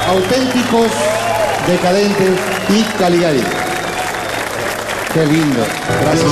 Auténticos, Decadentes y Caligari. Qué lindo. Gracias.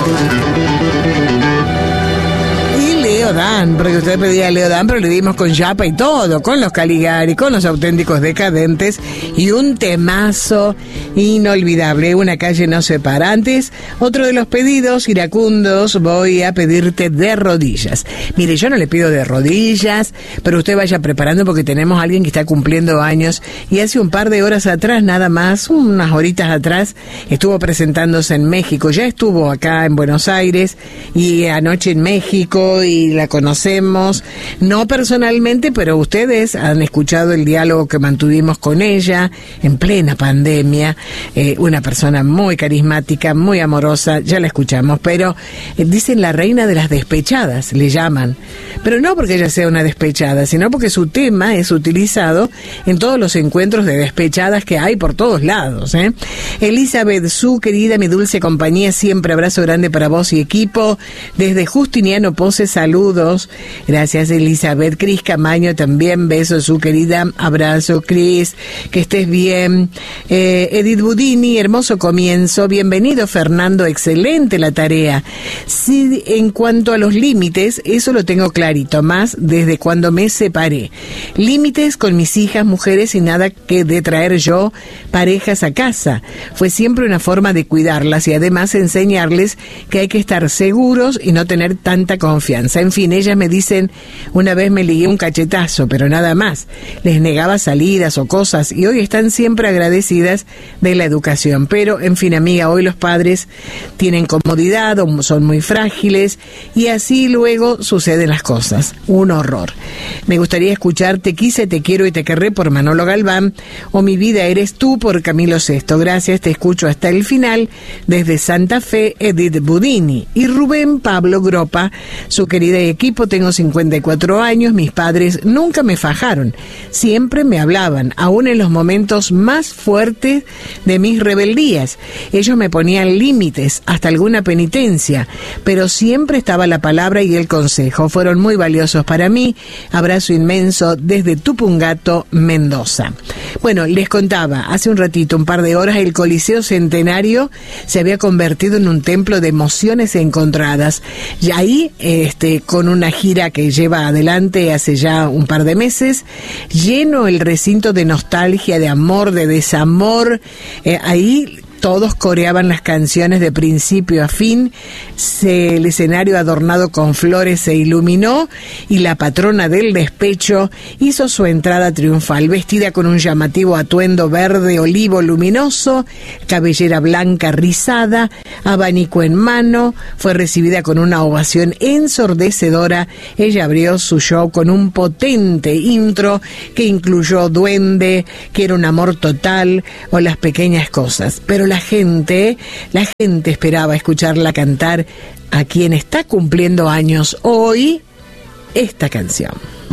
Y Leodán, porque usted pedía a Leodán, pero le dimos con Yapa y todo, con los Caligari, con los Auténticos Decadentes y un temazo inolvidable, Una calle nos separa. Antes, otro de los pedidos iracundos, Voy a pedirte de rodillas. Mire, yo no le pido de rodillas, pero usted vaya preparando porque tenemos a alguien que está cumpliendo años y hace un par de horas atrás, nada más, unas horitas atrás, estuvo presentándose en México. Ya estuvo acá en Buenos Aires y anoche en México y la conocemos, no personalmente, pero ustedes han escuchado el diálogo que mantuvimos con ella en plena pandemia. Una persona muy carismática, muy amorosa, ya la escuchamos, pero dicen la reina de las despechadas, le llaman, pero no porque ella sea una despechada, sino porque su tema es utilizado en todos los encuentros de despechadas que hay por todos lados, Elizabeth, su querida, mi dulce compañía, siempre abrazo grande para vos y equipo, desde Justiniano Pose, saludos, gracias Elizabeth. Cris Camaño también, besos, su querida, abrazo Cris, que estés bien. Edith Budini, hermoso comienzo, bienvenido Fernando, excelente la tarea. Sí, en cuanto a los límites, eso lo tengo clarito, más desde cuando me separé. Límites con mis hijas, mujeres, y nada que de traer yo parejas a casa. Fue siempre una forma de cuidarlas y además enseñarles que hay que estar seguros y no tener tanta confianza. En fin, ellas me dicen, una vez me ligué un cachetazo, pero nada más. Les negaba salidas o cosas y hoy están siempre agradecidas de la educación. Pero, en fin, amiga, hoy los padres tienen comodidad o son muy frágiles y así luego suceden las cosas. Un horror. Me gustaría escuchar Te quise, te quiero y te querré por Manolo Galván o Mi vida eres tú por Camilo Sesto. Gracias, te escucho hasta el final. Desde Santa Fe, Edith Budini. Y Rubén Pablo Gropa, su querida equipo, tengo 54 años, mis padres nunca me fajaron, siempre me hablaban, aún en los momentos más fuertes de mis rebeldías. Ellos me ponían límites, hasta alguna penitencia, pero siempre estaba la palabra y el consejo. Fueron muy valiosos para mí. Abrazo inmenso desde Tupungato, Mendoza. Bueno, les contaba hace un ratito, un par de horas, el Coliseo Centenario se había convertido en un templo de emociones encontradas. Y ahí, con una gira que lleva adelante hace ya un par de meses, lleno el recinto de nostalgia, de amor, de desamor. Ahí todos coreaban las canciones de principio a fin, el escenario adornado con flores se iluminó y la patrona del despecho hizo su entrada triunfal, vestida con un llamativo atuendo verde olivo luminoso, cabellera blanca rizada, abanico en mano, fue recibida con una ovación ensordecedora. Ella abrió su show con un potente intro que incluyó Duende, Quiero un amor total o Las pequeñas cosas, pero la gente esperaba escucharla cantar a quien está cumpliendo años hoy esta canción.